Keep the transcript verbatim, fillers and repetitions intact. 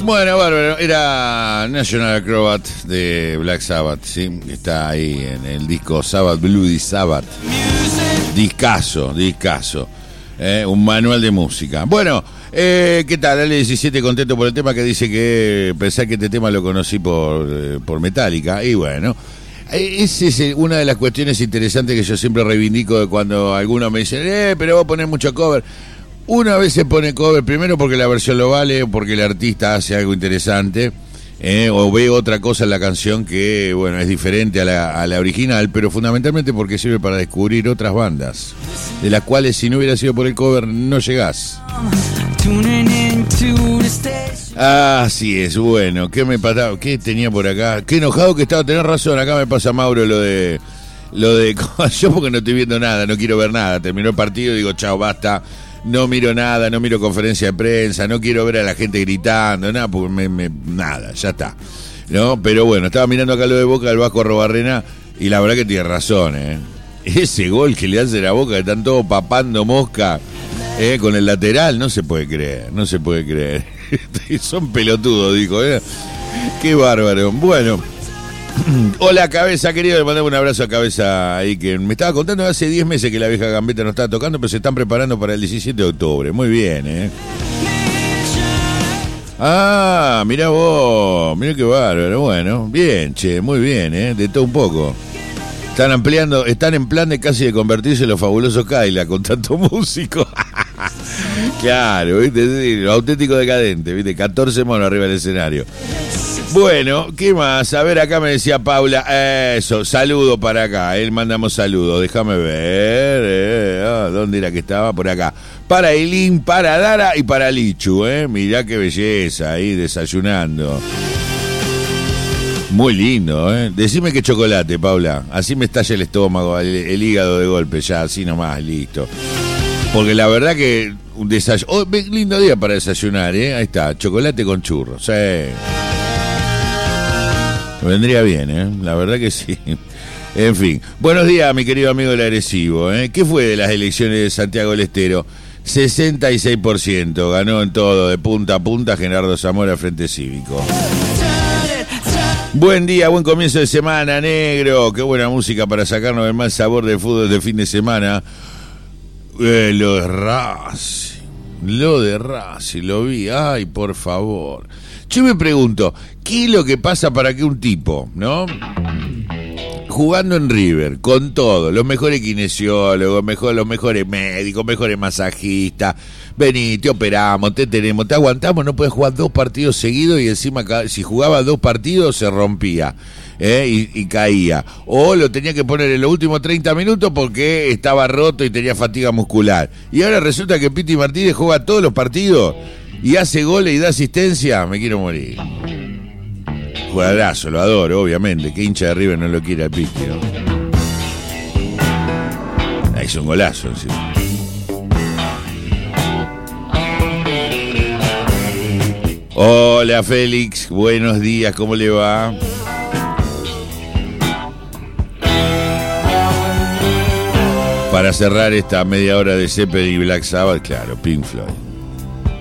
Bueno, bárbaro, era National Acrobat de Black Sabbath, ¿sí? Está ahí en el disco Sabbath Bloody Sabbath. Discaso, discaso. Eh, un manual de música. Bueno, eh, ¿qué tal? Ale diecisiete contento por el tema, que dice que pensé que este tema lo conocí por, eh, por Metallica. Y bueno, eh, esa es una de las cuestiones interesantes que yo siempre reivindico de cuando algunos me dicen, eh, pero vos ponés mucho cover. Una vez se pone cover, primero porque la versión lo vale, porque el artista hace algo interesante, eh, o ve otra cosa en la canción que, bueno, es diferente a la, a la original, pero fundamentalmente porque sirve para descubrir otras bandas, de las cuales si no hubiera sido por el cover no llegás. Así es, bueno, ¿qué me pasaba? ¿Qué tenía por acá? Qué enojado que estaba, tenés razón, acá me pasa Mauro lo de... Lo de yo porque no estoy viendo nada, no quiero ver nada, terminó el partido y digo, chao, basta. No miro nada, no miro conferencia de prensa, no quiero ver a la gente gritando, nada, porque me, me, nada, ya está. ¿No? Pero bueno, estaba mirando acá lo de Boca del Vasco Arrobarrena y la verdad que tiene razón, ¿eh? Ese gol que le hace la Boca, que están todos papando mosca, ¿eh? Con el lateral, no se puede creer, no se puede creer. Son pelotudos, dijo, ¿eh? Qué bárbaro. Bueno. Hola, Cabeza, querido, le mandamos un abrazo a Cabeza ahí, que me estaba contando hace diez meses que la vieja Gambetta no estaba tocando, pero se están preparando para el diecisiete de octubre. Muy bien, ¿eh? Ah, mirá vos, mirá qué bárbaro. Bueno, bien, che, muy bien, ¿eh? De todo un poco. Están ampliando, están en plan de casi de convertirse en los fabulosos Kaila con tanto músico. Claro, ¿viste? Sí, lo auténtico decadente, ¿viste? catorce monos arriba del escenario. Bueno, ¿qué más? A ver, acá me decía Paula, eso, saludo para acá, él mandamos saludos, déjame ver, eh, ah, ¿dónde era que estaba? Por acá. Para Elín, para Dara y para Lichu, eh, mirá qué belleza, ahí desayunando. Muy lindo, eh. Decime qué chocolate, Paula, así me estalla el estómago, el, el hígado de golpe, ya, así nomás, listo. Porque la verdad que un desayuno, oh, lindo día para desayunar, eh, ahí está, chocolate con churros, sí. Vendría bien, ¿eh? La verdad que sí. En fin. Buenos días, mi querido amigo del agresivo, ¿eh? ¿Qué fue de las elecciones de Santiago del Estero? sesenta y seis por ciento. Ganó en todo, de punta a punta, Gerardo Zamora, Frente Cívico. Buen día, buen comienzo de semana, negro. Qué buena música para sacarnos del mal sabor del fútbol de fin de semana. Eh, lo de Racing. Lo de Racing, lo vi. Ay, por favor. Yo me pregunto, ¿qué es lo que pasa para que un tipo, ¿no? Jugando en River, con todo, los mejores kinesiólogos, mejor, los mejores médicos, mejores masajistas, vení, te operamos, te tenemos, te aguantamos, no puedes jugar dos partidos seguidos y encima si jugaba dos partidos se rompía, ¿eh? y, y caía. O lo tenía que poner en los últimos treinta minutos porque estaba roto y tenía fatiga muscular. Y ahora resulta que Piti Martínez juega todos los partidos y hace goles y da asistencia, me quiero morir. Jugadorazo, lo adoro, obviamente. Que hincha de River no lo quiere al Piti, ¿no? Ahí es un golazo, ¿sí? Hola, Félix, buenos días, ¿cómo le va? Para cerrar esta media hora de Zeppelin y Black Sabbath, claro, Pink Floyd.